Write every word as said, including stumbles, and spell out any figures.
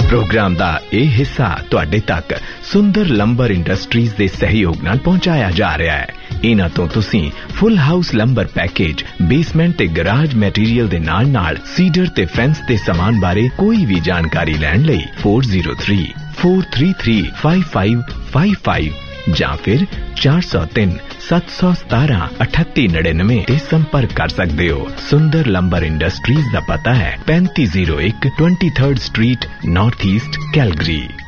Programme दा ਇਹ ਹਿੱਸਾ ਤੁਹਾਡੇ ਤੱਕ ਸੁੰਦਰ ਲੰਬਰ ਇੰਡਸਟਰੀਜ਼ ਦੇ ਸਹਿਯੋਗ ਨਾਲ ਪਹੁੰਚਾਇਆ ਜਾ ਰਿਹਾ ਹੈ। ਇਹਨਾਂ ਤੋਂ ਤੁਸੀਂ ਫੁੱਲ ਹਾਊਸ ਲੰਬਰ ਪੈਕੇਜ, ਬੇਸਮੈਂਟ ਤੇ ਗਰਾਜ ਮਟੀਰੀਅਲ ਦੇ ਨਾਲ ਨਾਲ ਸੀਡਰ ਤੇ ਫੈਂਸ ਦੇ ਸਮਾਨ ਬਾਰੇ ਕੋਈ ਵੀ ਜਾਣਕਾਰੀ ਲੈਣ ਲਈ four zero three four three three five five five five ਜਾਂ ਫਿਰ ਚਾਰ ਸੌ ਤਿੰਨ ਸੱਤ ਸੌ ਸਤਾਰਾਂ ਅਠੱਤੀ ਨੜਿਨਵੇਂ ਤੇ ਸੰਪਰਕ ਕਰ ਸਕਦੇ ਹੋ। ਸੁੰਦਰ ਲੰਬਰ ਇੰਡਸਟਰੀਜ਼ ਦਾ ਪਤਾ ਹੈ ਪੈਂਤੀ ਜ਼ੀਰੋ ਇੱਕ twenty-third street, north East, Calgary.